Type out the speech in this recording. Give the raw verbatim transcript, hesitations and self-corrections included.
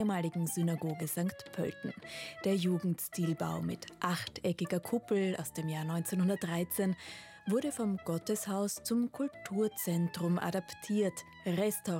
ehemaligen Synagoge Sankt Pölten. Der Jugendstilbau mit achteckiger Kuppel aus dem Jahr neunzehnhundertdreizehn wurde vom Gotteshaus zum Kulturzentrum adaptiert, restauriert